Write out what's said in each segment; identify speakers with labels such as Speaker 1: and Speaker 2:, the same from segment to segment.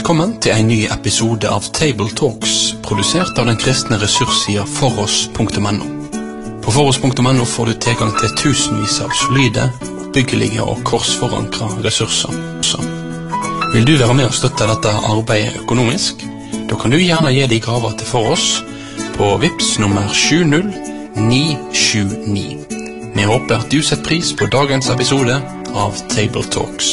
Speaker 1: Velkommen til en ny episode av Table Talks, produsert av den kristne ressurssida foross.no. På foross.no får du tilgang til tusenvis av solide, oppbyggelige og korsforankra ressurser. Vil du være med og støtte dette arbeidet økonomisk? Da kan du gjerne gi deg gaver til Foross på Vips nummer 70979. Vi håper at du setter pris på dagens episode av Table Talks.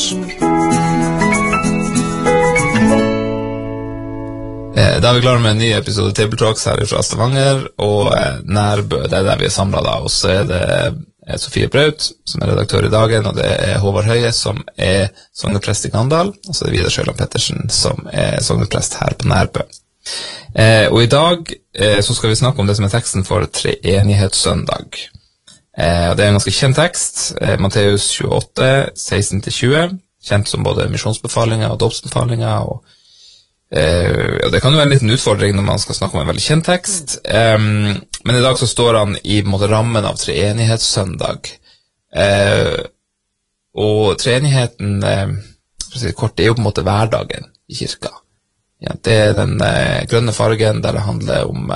Speaker 2: Da er vi klare med en ny episode Table Talks her fra Stavanger, og Nærbø, det er der vi er samlet da. Og så er det Sofie Braut, som er redaktør i Dagen, og det er Håvard Høie, som er sogneprest i Gandal, og så er det Vidar Sjøland Pettersen, som er sogneprest her på Nærbø. Og i dag så skal vi snakke om det som er teksten for Treenighetssøndag. Og det er en ganske kjent tekst, Matteus 28, 16-20, kjent som både misjonsbefalinger og dåpsbefalinger, og det kan jo være en liten utfordring når man skal snakke om en veldig kjent tekst, men i dag så står han i rammen av Treenighetssøndag, og treenigheten, for å si det kort, det er jo på en måte hverdagen i kirka. Ja, det er den grønne fargen der det handler om,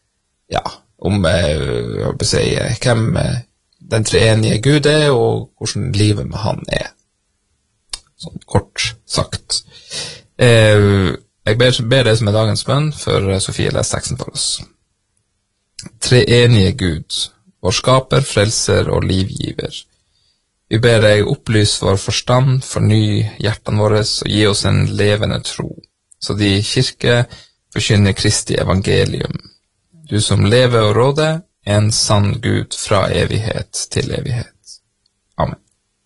Speaker 2: hvem den treenige Gud er, og hvordan livet med han er. Sånn kort sagt. Jeg ber det som er dagens bønn, før Sofie leser teksten for oss. Treenige Gud, vår skaper, frelser og livgiver. Vi ber deg opplys vår forstand, forny hjertene våre og gi oss en levende tro, så de kirke forkynner Kristi evangelium. Du som lever og råder, en sann Gud fra evighet til evighet. Amen.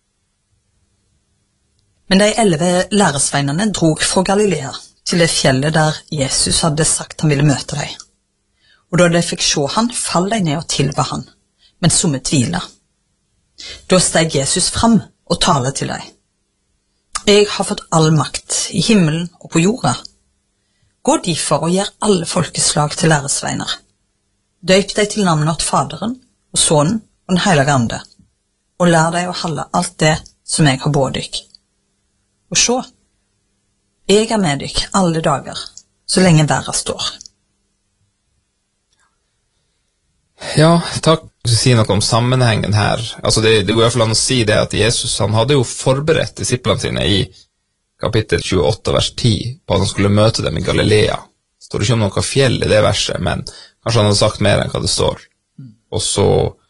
Speaker 3: Men de 11 læresveinene drog fra Galilea til det fjellet der Jesus hadde sagt han ville møte dem. Og da de fikk se han, fall de ned og tilba han, men somme tvila. Da steg Jesus fram og talte til dem. Jeg har fått all makt i himmelen og på jorda. Gå derfor og gjør alle folkeslag til læresveiner. Døyp deg til navnet til Faderen og Sønnen og den Hellige Ande, og lær deg å holde alt det som jeg har båret dykk. Og se, jeg er med dykk alle dager, så lenge verden står.
Speaker 2: Ja, takk. Jeg skal si noe om sammenhengen her. Altså det går i hvert fall an å si det at Jesus, han hadde jo forberedt disiplene sine i kapittel 28, vers 10, på at han skulle møte dem i Galilea. Det står ikke om noe fjell i det verset, men kanskje han hadde sagt mer enn hva det står. Og så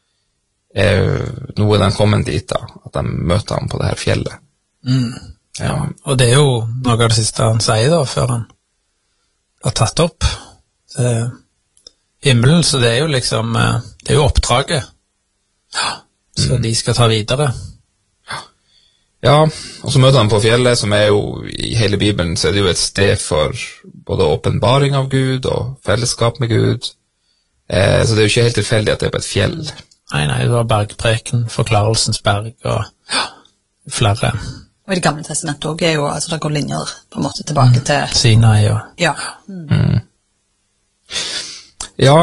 Speaker 2: nå er de kommet dit da, at de møter ham på det her fjellet.
Speaker 4: Ja, og det er jo noe av det siste han sier da, før han har tatt opp himmelen, så det er jo liksom, det er jo oppdraget. Så de skal ta videre.
Speaker 2: Ja, og så møter han på fjellet, som er jo, i hele Bibelen, så er det jo et sted for både åpenbaring av Gud og fellesskap med Gud. Så det er jo ikke helt tilfeldig at det er på et fjell.
Speaker 4: Nei, det var bergpreken, forklarelsens berg og flere.
Speaker 3: Og i det gamle testamentet også er jo, altså det går linjer på en måte tilbake til
Speaker 4: Sinai og...
Speaker 3: Ja.
Speaker 2: Ja,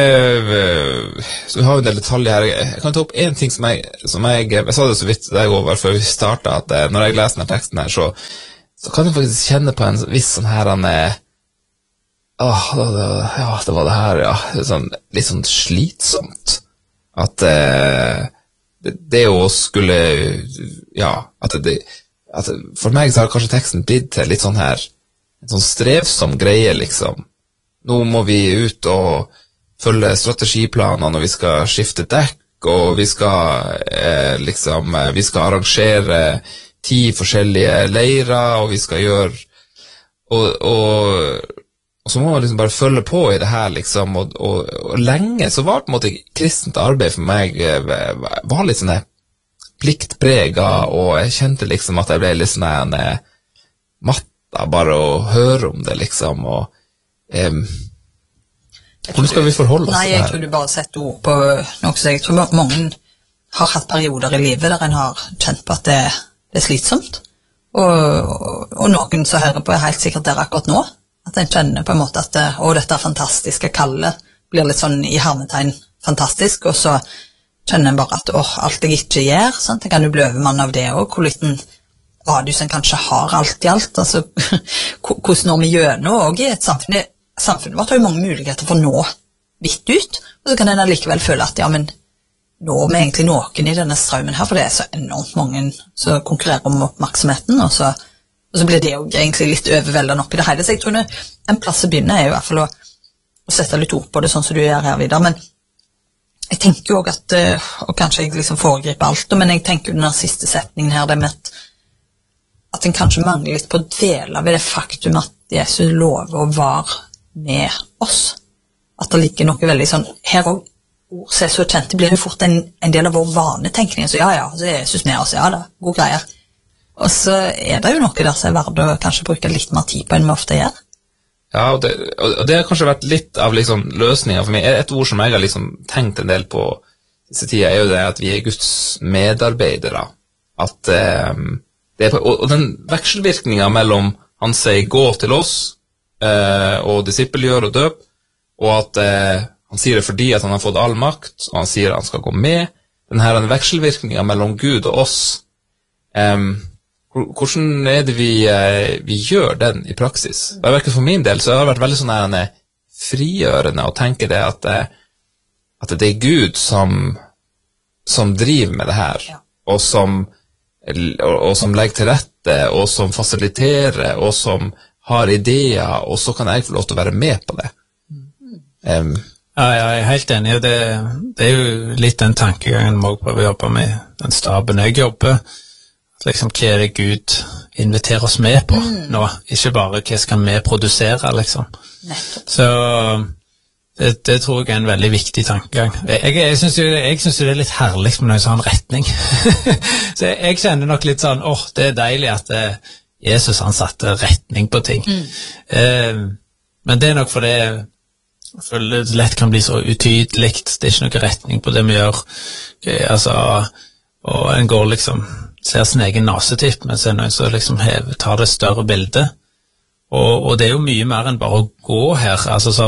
Speaker 2: så vi har jo en del detaljer her. Jeg kan ta opp en ting som jeg sa det så vidt deg over før vi startet, at når jeg leser denne teksten her, så kan jeg faktisk kjenne på en viss sånn her, det var det her, ja, litt sånn slitsomt, at det å skulle, ja, at for meg så har kanskje teksten blitt til litt sånn her, en sånn strevsom greie, liksom. Nå må vi ut og følge strategiplaner når vi skal skifte dekk, og vi skal vi skal arrangere 10 forskjellige leirer, og vi skal gjøre og så må man liksom bare følge på i det her, liksom, og lenge så var på en måte kristent arbeid for meg var litt sånn pliktpreget, og jeg kjente liksom at jeg ble litt sånn matta bare å høre om det, liksom, og hvordan skal vi forholde oss til det her?
Speaker 3: Nei, jeg tror du bare setter ord på noe, så jeg tror mange har hatt perioder i livet der en har kjent på at det er slitsomt, og noen så hører på er helt sikkert der akkurat nå, at en kjenner på en måte at dette fantastiske kallet blir litt sånn i hermetegn fantastisk, og så kjenner en bare at alt jeg ikke gjør, sant? Jeg kan jo bli overmann av det også, hvor liten radius en kanskje har alt I alt, altså hvordan når vi gjennom, og I et samfunnet vårt har jo mange muligheter for å nå vidt ut, og så kan en likevel føle at, ja, men når vi egentlig noen I denne strømmen her, for det så enormt mange som konkurrerer om oppmerksomheten, og så blir det jo egentlig litt overveldende opp I det hele, så jeg tror en plass å begynne jo I hvert fall å sette litt ord på det, sånn som du gjør her videre, men jeg tenker jo også at, og kanskje jeg liksom foregriper alt, men jeg tenker jo den siste setningen her, det med at en kanskje mangler litt på å dvele ved det faktum at Jesus lover å være med oss. At det ligger noe veldig sånn, her og ord som så kjent, det blir jo fort en del av vår vanetenkning, så ja, så er Jesus med oss, ja da, god greier. Og så det jo noe der som verdt å kanskje bruke litt mer tid på enn vi ofte gjør.
Speaker 2: Ja, og det har kanskje vært litt av liksom løsningen for meg. Et ord som jeg har liksom tenkt en del på disse tider jo det at vi Guds medarbeidere. At det og den vekselvirkningen mellom han sier gå til oss og disippelgjør og døp, og at han sier det fordi at han har fått all makt, og han sier at han skal gå med. Den vekselvirkningen mellom Gud og oss, hvordan det vi gjør den I praksis? Og jeg vet for min del så har det vært veldig sånn frigjørende å tenke det at det Gud som driver med det her, og som legger til rette, og som fasiliterer, og som har ideer, og så kan jeg få lov til å være med på det.
Speaker 4: Ja, jeg helt enig, det jo litt den tankegangen vi også prøver å jobbe med, den staben jeg jobber, liksom, hva det Gud inviterer oss med på nå, ikke bare hva skal vi produsere, liksom. Så det tror jeg en veldig viktig tankegang. Jeg synes jo det litt herlig med noen sånn retning. Så jeg kjenner nok litt sånn, det deilig at Jesus han satte retning på ting. Men det nok fordi jeg føler det lett kan bli så utydelikt, det ikke noe retning på det vi gjør. Altså, og en går liksom ser sin egen nasetipp, men så noen som liksom tar det større bildet. Og det jo mye mer enn bare å gå her,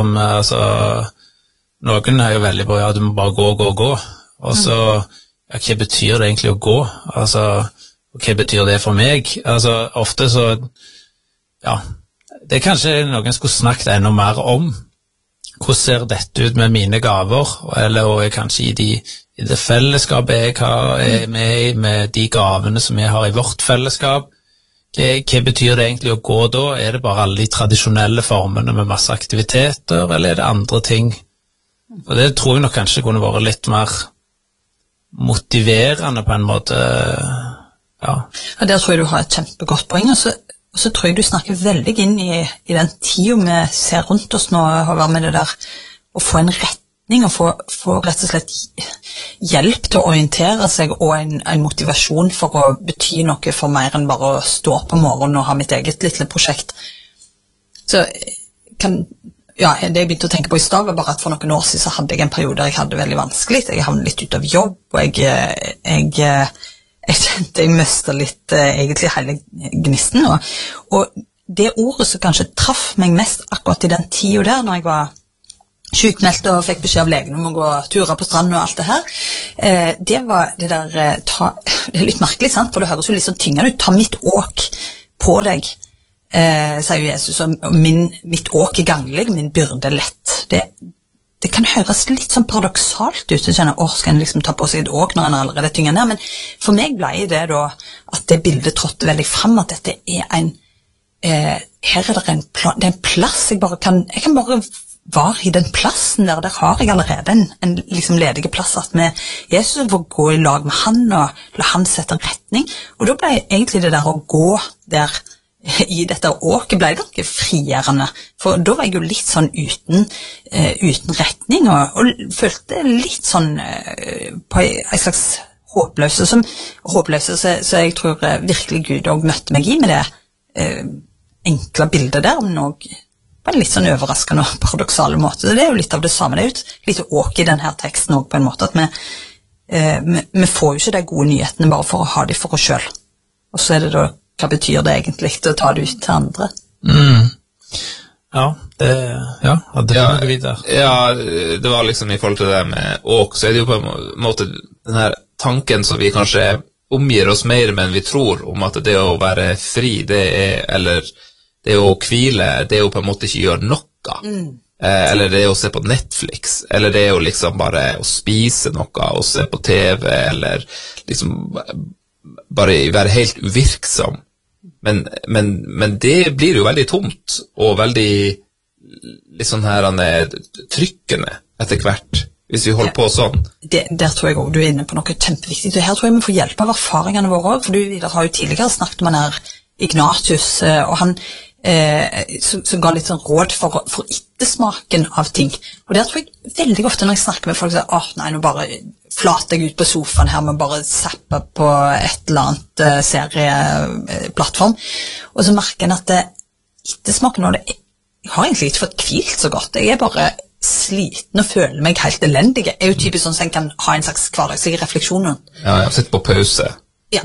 Speaker 4: noen jo veldig på, ja, du må bare gå, og så, ja, hva betyr det egentlig å gå? Altså, hva betyr det for meg? Altså, ofte så, ja, det kanskje noen skulle snakket enda mer om, hvordan ser dette ut med mine gaver, eller kanskje I det fellesskapet jeg har med de gavene som jeg har I vårt fellesskap. Hva betyr det egentlig å gå da? Det bare alle de tradisjonelle formene med masse aktiviteter, eller det andre ting? Og det tror jeg nok kanskje kunne vært litt mer motiverende på en måte, ja.
Speaker 3: Ja, der tror jeg du har et kjempegodt poeng, og så tror jeg du snakker veldig inn I den tiden vi ser rundt oss nå, å være med det der, å få en retning, og få rett og slett hjelp til å orientere seg, og en motivasjon for å bety noe for mer enn bare å stå på morgenen og ha mitt eget lille prosjekt. Så ja, det jeg begynte å tenke på I sted var bare at for noen år siden så hadde jeg en periode der jeg hadde veldig vanskelig, jeg havnet litt ut av jobb, og jeg kjente jeg mistet litt egentlig hele gnisten, og det ordet som kanskje traff meg mest akkurat I den tiden der, når jeg var sykmeldt og fikk beskjed av legen om å gå turer på stranden og alt det her, det var det der, det litt merkelig, sant? For det høres jo litt sånn tyngende ut, ta mitt åk på deg, sier Jesus, og mitt åk ganglig, min byrde lett. Det kan høres litt sånn paradoksalt ut, så kjenner skal en liksom ta på seg et åk når en allerede tynger ned, men for meg ble det da at det bildet trådte veldig frem, at dette her det en plass, jeg kan bare var I den plassen der har jeg allerede en liksom ledig plass at med Jesus får gå I lag med han og la han sette en retning, og da ble egentlig det der å gå der I dette åket ble ganske frigjørende, for da var jeg jo litt sånn uten retning og følte litt sånn på en slags håpløse, så jeg tror virkelig Gud også møtte meg I med det enkle bildet der, men også på en litt sånn overraskende og paradoksale måte. Det jo litt av det samme, det jo et lite åk I denne teksten også på en måte, at vi får jo ikke de gode nyhetene bare for å ha de for oss selv. Og så det da, hva betyr det egentlig å ta det ut til andre?
Speaker 2: Ja, hadde du noe videre? Ja, det var liksom I forhold til det med åk, så det jo på en måte den her tanken som vi kanskje omgir oss mer med enn vi tror om at det å være fri, eller det å hvile, det å på en måte ikke gjøre noe. Eller det å se på Netflix, eller det å liksom bare å spise noe og se på TV, eller liksom bare være helt uvirksom. Men det blir jo veldig tomt, og veldig litt sånn her trykkende etter hvert, hvis vi holder på sånn.
Speaker 3: Der tror jeg også du inne på noe kjempeviktig. Her tror jeg vi får hjelp av erfaringene våre også, for du Vidar har jo tidligere snakket om han Ignatius, og han som ga litt sånn råd for ettersmaken av ting. Og der tror jeg veldig ofte når jeg snakker med folk sier, nei, nå bare flater jeg ut på sofaen her, men bare zapper på et eller annet serieplattform. Og så merker jeg at ettersmaken av det, jeg har egentlig ikke fått hvilt så godt. Jeg bare sliten og føler meg helt elendig. Jeg jo typisk sånn at jeg kan ha en slags hverdagslig refleksjon.
Speaker 2: Ja, jeg sitter på pause.
Speaker 3: Ja.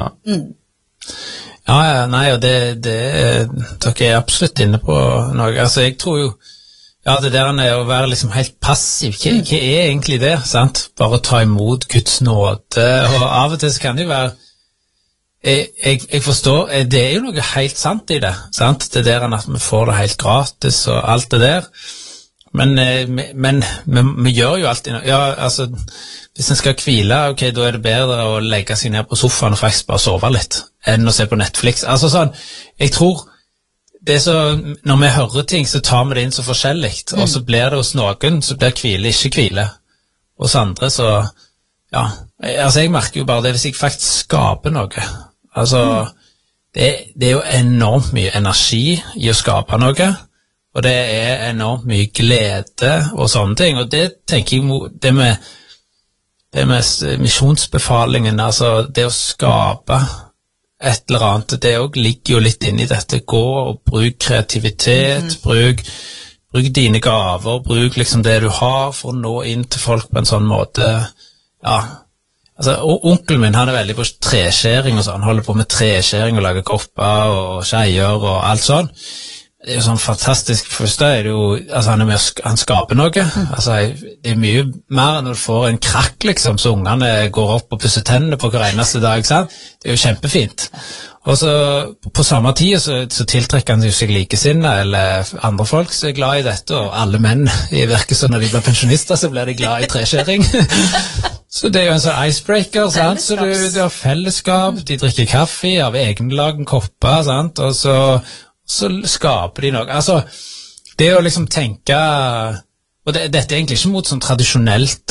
Speaker 4: Ja, nei, og dere absolutt inne på noe. Altså, jeg tror jo, det der å være liksom helt passiv, hva egentlig det, sant? Bare ta imot Guds nåde, og av og til så kan det jo være, jeg forstår, det jo noe helt sant i det, sant? Det der at vi får det helt gratis og alt det der, men vi gjør jo alltid noe. Ja, altså, hvis en skal hvile, ok, da det bedre å legge seg ned på sofaen og faktisk bare sove litt, enn å se på Netflix. Altså sånn, jeg tror, det så, når vi hører ting, så tar vi det inn så forskjelligt, og så blir det hos noen, så blir hvile ikke hvile. Hos andre, så, altså jeg merker jo bare det, hvis jeg faktisk skaper noe. Altså, det jo enormt mye energi i å skape noe, og det enormt mye glede og sånne ting, og det tenker jeg, det med misjonsbefalingen, altså det å skape et eller annet, det også ligger jo litt inn i dette, gå og bruk kreativitet, bruk dine gaver, bruk liksom det du har for å nå inn til folk på en sånn måte, altså onkelen min, han veldig på treskjæring og sånn, han holder på med treskjæring og lager kopper og skeier og alt sånn. Det jo sånn fantastisk. Først det jo, altså han skaper noe. Altså, det mye mer når du får en krakk, liksom, så ungene går opp og pusser tennene på hver eneste dag, sant? Det jo kjempefint. Og så, på samme tid, så tiltrekker han seg likesinne, eller andre folk som glad i dette, og alle menn, i virker så når de blir pensjonister, så blir de glad i treskjæring. Så det jo en sånn icebreaker, sant? Så du har fellesskap, de drikker kaffe av egenlagen kopper, sant? Og så skaper de noe. Altså, det å liksom tenke, og dette egentlig ikke mot sånn tradisjonelt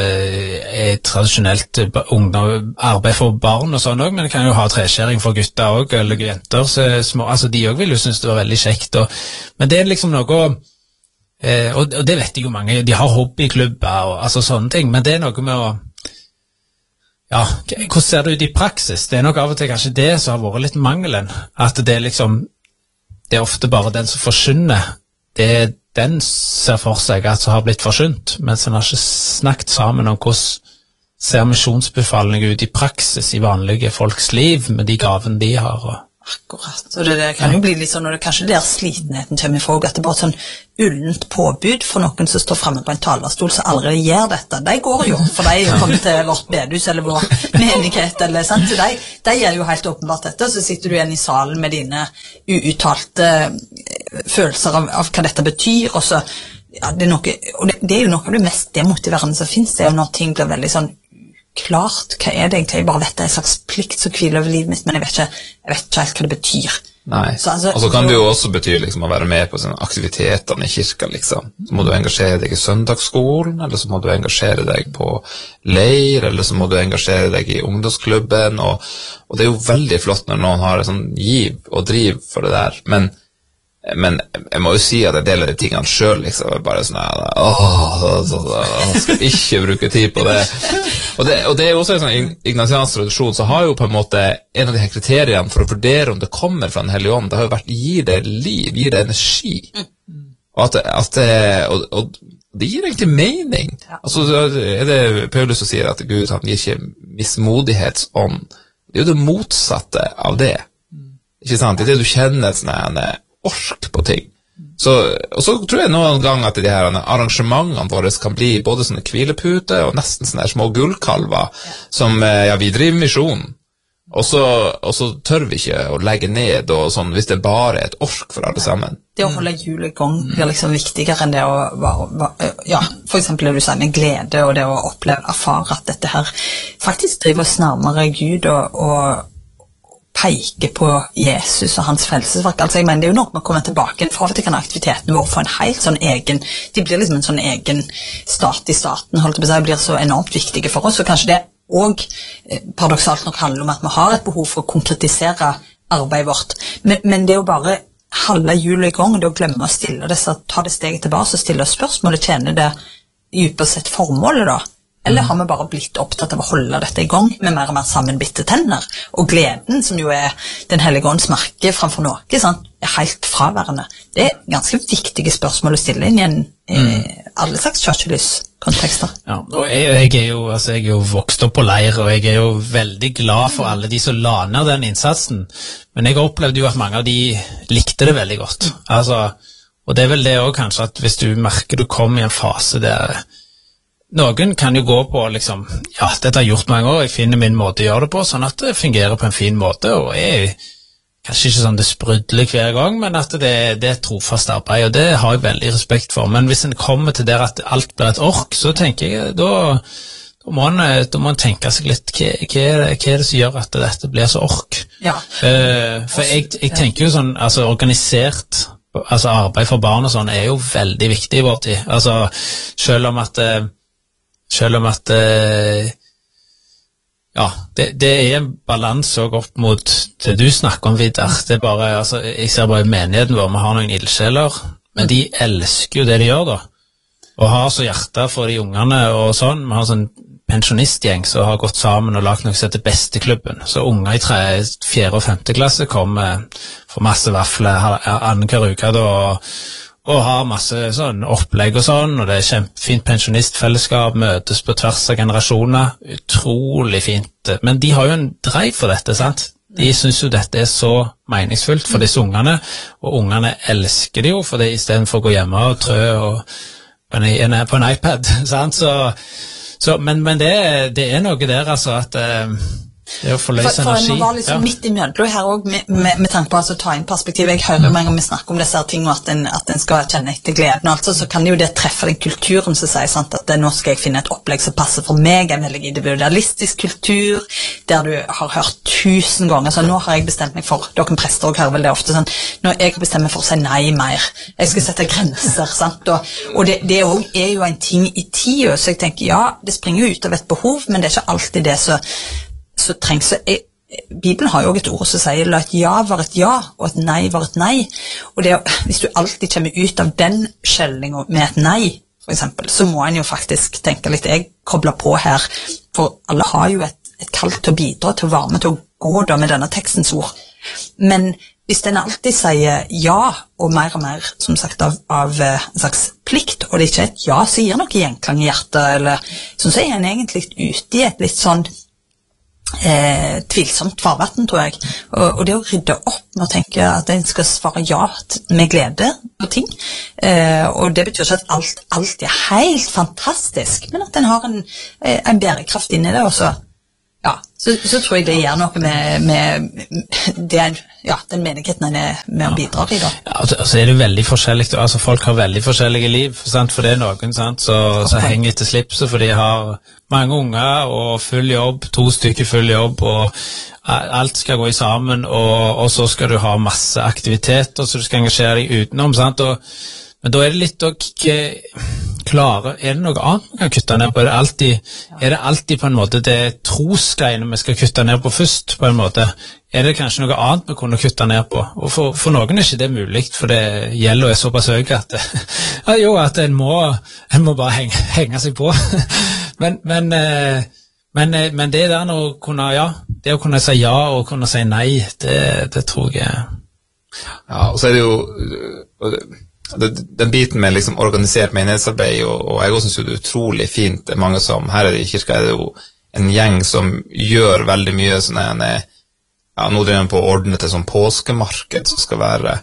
Speaker 4: arbeid for barn og sånn også, men det kan jo ha treskjæring for gutter også, eller jenter, så små, altså de også vil jo synes det var veldig kjekt, men det liksom noe, og det vet jeg jo mange, de har hobbyklubber og altså sånne ting, men det noe med å, hvordan ser det ut i praksis? Det nok av og til kanskje det som har vært litt mangelen, at det liksom, det ofte bare den som forsyner, den ser for seg at som har blitt forsynt, mens han har ikke snakket sammen om hvordan ser misjonsbefalingen ut i praksis i vanlige folks liv, med de gavene de har.
Speaker 3: Akkurat, og det kan jo bli litt sånn, og det kanskje der slitenheten kommer fra, at det bare sånn ullent påbud for noen som står fremme på en talerstol som allerede gjør dette. De går jo, for de kommer til vårt bedhus eller vår menighet, eller sant, så de gjør jo helt åpenbart dette, og så sitter du igjen i salen med dine uuttalte følelser av hva dette betyr, og så, det er jo noe av det mest demotiverende som finnes, det er jo når ting blir veldig sånn klart, hva det egentlig? Jeg bare vet det en slags plikt som hviler over livet mitt, men jeg vet ikke helt hva det betyr.
Speaker 2: Nei, og så kan det jo også bety liksom å være med på sånne aktivitetene i kirka, liksom. Så må du engasjere deg i søndagsskolen, eller så må du engasjere deg på leir, eller så må du engasjere deg i ungdomsklubben, og det er jo veldig flott når noen har en sånn giv og driv for det der, men jeg må jo si at en del av de tingene selv liksom bare sånn jeg skal ikke bruke tid på det. Og det er jo også en sånn ignatiansk tradisjon, så har jo på en måte en av de her kriteriene for å vurdere om det kommer fra Den hellige ånd, det har jo vært gir det liv, gir det energi, og det gir egentlig mening. Altså er det Paulus som sier at Gud, han gir ikke mismodighetsånd, det er jo det motsatte av det, ikke sant? Det er det du kjenner sånn ork på ting. Og så tror jeg noen gang at de her arrangementene våre kan bli både sånne hvileputer og nesten sånne små gullkalver som, vi driver misjon. Og så tør vi ikke å legge ned og sånn, hvis det bare et ork for alle sammen.
Speaker 3: Det å holde julet i gang blir liksom viktigere enn det å for eksempel det du sier med glede, og det å erfare at dette her faktisk driver oss nærmere Gud og peker på Jesus og hans frelsesverk. Altså jeg mener det jo nok med å komme tilbake for at aktiviteten vår får en helt sånn egen, de blir liksom en sånn egen stat i staten, holdt på å si, blir så enormt viktige for oss, og kanskje det og paradoksalt nok handler om at vi har et behov for å konkretisere arbeidet vårt, men det er jo bare halve julet i gang, og det å glemme å stille det, så ta det steget tilbake og stille spørsmålet, tjener det dypest sett formålet da? Eller har vi bare blitt opptatt av å holde dette i gang med mer og mer sammenbitte tenner? Og gleden, som jo er den hellige ånds merke framfor noe, sant, er helt fraværende. Det er ganske viktige spørsmål å stille inn i alle slags kirkelyskontekster.
Speaker 4: Ja, og jeg er jo vokst opp på leir, og jeg er jo veldig glad for alle de som la ned den innsatsen. Men jeg opplevde jo at mange av de likte det veldig godt. Altså, og det er vel det også kanskje at hvis du merker du kommer i en fase der noen kan jo gå på liksom, ja, dette har jeg gjort mange år, jeg finner min måte å gjøre det på, sånn at det fungerer på en fin måte, og er kanskje ikke sånn det sprudler hver gang, men at det er trofast arbeid, og det har jeg veldig respekt for. Men hvis en kommer til der at alt blir et ork, så tenker jeg, da må man tenke seg litt, hva er det som gjør at dette blir så ork?
Speaker 3: Ja.
Speaker 4: For jeg tenker jo sånn, altså organisert, altså arbeid for barn og sånn, er jo veldig viktig i vår tid. Altså, selv om at ja, det er en balanse også opp mot det du snakker om, Vidar. Det er bare, altså, jeg ser bare i menigheten vår, vi har noen ildsjeler, men de elsker jo det de gjør da, og har så hjertet for de ungene og sånn. Vi har sånn pensjonistgjeng som har gått sammen og lagt noe som heter Besteklubben, så unger i 3., 4. og 5. klasse kommer for masse vafler annenhver uke da, og har masse sånn opplegg og sånn, og det er kjempefint pensjonistfellesskap, møtes på tvers av generasjoner, utrolig fint. Men de har jo en drive for dette, sant? De synes jo dette er så meningsfullt for disse ungene, og ungene elsker det jo, for det i stedet for å gå hjemme og trø og på en iPad, sant? Men det er noe der, altså, at det er å forløse energi.
Speaker 3: For en var liksom midt i mjødlo her også, med tanke på å ta inn perspektiv. Jeg hører mange om vi snakker om disse ting, og at en skal kjenne etter gleden, og altså, så kan jo det treffe den kulturen som sier, sant, at nå skal jeg finne et opplegg som passer for meg, en veldig individualistisk kultur, der du har hørt 1000 ganger, så nå har jeg bestemt meg for, dere prester også hører vel det ofte, sånn, når jeg har bestemt meg for å si nei mer, jeg skal sette grenser, sant, og det også er jo en ting i tida, så jeg tenker, ja, det springer jo ut av et behov, men det er ikke alltid det så trengs det. Bibelen har jo også et ord som sier la et ja var et ja, og et nei var et nei. Og det, hvis du alltid kommer ut av den skjelningen med et nei, for eksempel, så må en jo faktisk tenke litt, jeg kobler på her, for alle har jo et kall til å bidra, til å være med, til å gå da med denne tekstens ord. Men hvis den alltid sier ja, og mer, som sagt, av en slags plikt, og det ikke er et ja, så gir noe gjenklang i hjertet, eller sånn, så er en egentlig ute i et litt sånn tvilsomt farvann, tror jeg. Og det å rydde opp med å tenke at en skal svare ja med glede på ting, og det betyr ikke at alt er helt fantastisk, men at en har en bærekraft inn i det også. Ja, så tror jeg det gjør noe med det, ja, den menigheten en er med å bidra i da.
Speaker 4: Ja, altså er det veldig forskjellig, altså folk har veldig forskjellige liv, sant? For det er noen, sant, så henger etter slipset, for de har mange unger og full jobb, 2 stykker full jobb, og alt skal gå i sammen, og så skal du ha masse aktiviteter, så du skal engasjere deg utenom, sant, men da er det litt å klare, er det noe annet man kan kutte ned på? Er det alltid på en måte det trosgreiene vi skal kutte ned på først, på en måte? Er det kanskje noe annet vi kunne kutte ned på? Og for noen er ikke det mulig, for det gjelder er såpass høy at at en må bare henge seg på. men det der å kunne, det å kunne si ja og kunne si nei, det tror jeg.
Speaker 2: Ja, og så er det jo den biten med liksom organisert menighetsarbeid, og jeg også synes jo det er utrolig fint. Det er mange som, her i kirka er det jo en gjeng som gjør veldig mye sånn nå driver de på å ordne til sånn påskemarked som skal være,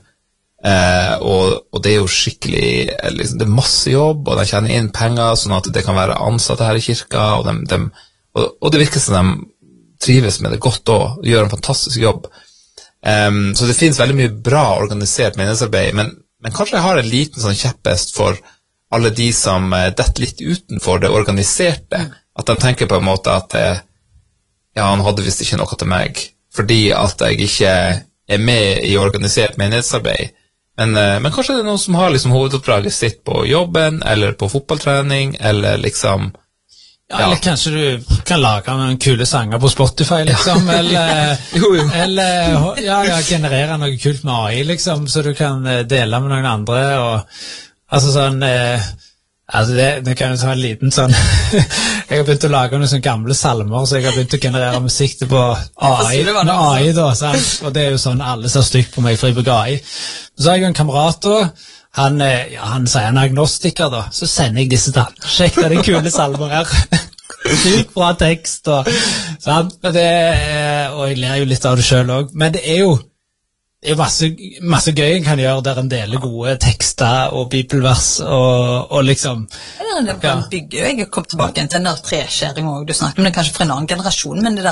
Speaker 2: og det er jo skikkelig, liksom, det er masse jobb, og de tjener inn penger, sånn at det kan være ansatte her i kirka, og det virker som de trives med det godt og gjør en fantastisk jobb. Så det finnes veldig mye bra organisert menighetsarbeid, men kanskje jeg har en liten sånn kjepphest for alle de som detter litt utenfor det organiserte, at de tenker på en måte at han hadde visst ikke noe til meg, fordi at jeg ikke er med i organisert menighetsarbeid. Men kanskje det er noen som har liksom hovedoppdraget sitt på jobben, eller på fotballtrening, eller liksom...
Speaker 4: Ja, eller kanskje du kan lage noen kule sanger på Spotify, liksom, eller, eller generere noe kult med AI, liksom, så du kan dele med noen andre, og altså sånn... Altså det kan jo ta en liten sånn jeg har begynt å lage noen sånne gamle salmer, så jeg har begynt å generere musikk på AI, med AI da, sant? Og det er jo sånn alle ser stygt på meg for jeg bruker AI. Så har jeg en kamerat da, han sier han er agnostiker da, så sender jeg disse til han. Sjekk det, er kule salmer her. Sykt bra tekst og sant? Og jeg ler jo litt av det selv også, men det er jo masse gøy en kan gjøre der en deler gode tekster og bibelvers og liksom
Speaker 3: jeg kom tilbake til den der treskjæring også, du snakket om det kanskje for en annen generasjon, men det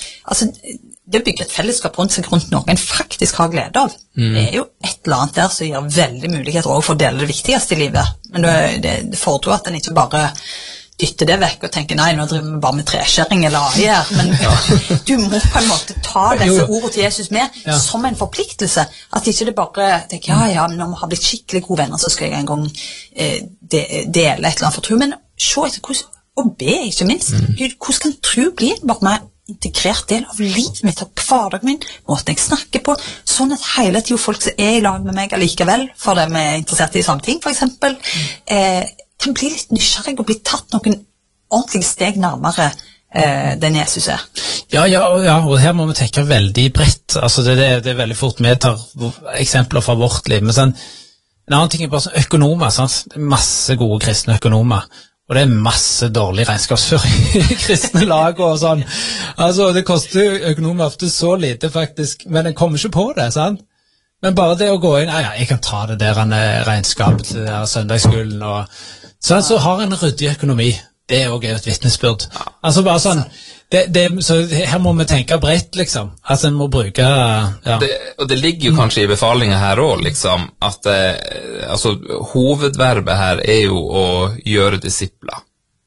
Speaker 3: å bygge et fellesskap rundt noe en faktisk har glede av, det er jo et eller annet der som gir veldig muligheter også for å dele det viktigste i livet, men det fordrer at en ikke bare dytte det vekk og tenke, nei, nå driver vi bare med treskjæring eller AI her, men du må på en måte ta disse ordene til Jesus med som en forpliktelse, at ikke det bare tenker, men når vi har blitt skikkelig gode venner, så skal jeg en gang dele et eller annet for tro, men se etter hvordan, og be ikke minst, hvordan kan tro bli bare mer integrert del av livet mitt, av hverdagen min, måten jeg snakker på, sånn at hele tiden folk som er i lag med meg allikevel, for dem er interessert i samme ting, for eksempel, kan bli litt nysgjerrig og bli tatt noen ordentlige steg nærmere den Jesus er.
Speaker 4: Ja, og her må vi tenke veldig bredt. Altså det er veldig fort vi tar eksempler fra vårt liv, men sånn, en annen ting er bare sånn økonomer, sant? Det er masse gode kristne økonomer, og det er masse dårlig regnskapsføring i kristne lag og sånn. Altså det koster økonomer ofte så lite faktisk, men en kommer ikke på det, sant? Men bare det å gå inn, jeg kan ta det der regnskap til der søndagsskolen, og så har en ryddig økonomi. Det er også et vitnesbyrd. Altså bare sånn, så her må vi tenke bredt, liksom. Altså en må bruke,
Speaker 2: og det ligger jo kanskje i befalingen her også, liksom, at altså, hovedverbet her er jo å gjøre disipler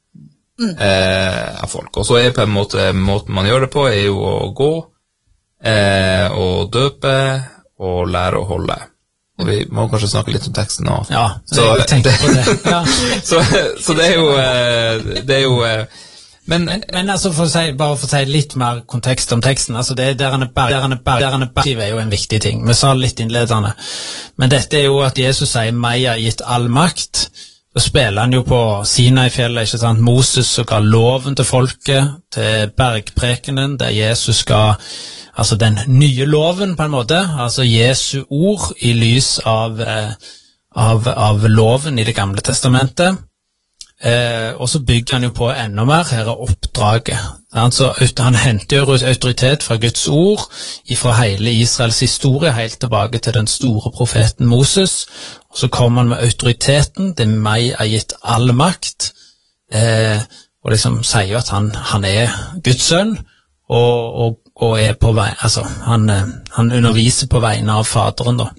Speaker 2: av folk. Og så er på en måten man gjør det på, er jo å gå, og døpe, og lære å holde. Og vi må kanskje snakke litt om teksten nå.
Speaker 4: Ja, jeg tenker på det. Ja.
Speaker 2: så det er jo men
Speaker 4: altså bare for å si litt mer kontekst om teksten, altså det der han er jo en viktig ting. Vi sa litt innledende. Men dette er jo at Jesus sier meg har gitt all makt. Så spiller han jo på Sinai-fjellet, ikke sant? Moses som ga loven til folket, til bergprekenen, der Jesus ga altså den nye loven på en måte, altså Jesu ord i lys av loven i det gamle testamentet. Og så bygger han jo på enda mer, her er oppdraget. Altså, han henter jo autoritet fra Guds ord, fra hele Israels historie, helt tilbake til den store profeten Moses, og så kommer han med autoriteten, det meg er gitt all makt, og liksom sier at han er Guds sønn, og er på vei, altså han underviser på vegne av faderen da.